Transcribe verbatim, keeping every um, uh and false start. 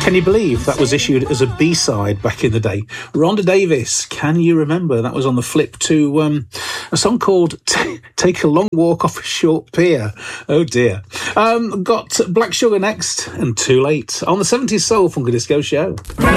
Can you believe that was issued as a B-side back in the day? Rhonda Davis, can you remember? That was on the flip to um, a song called T- Take a Long Walk Off a Short Pier. Oh dear. Um, got Black Sugar next and Too Late on the seventies Soul Funky Disco Show.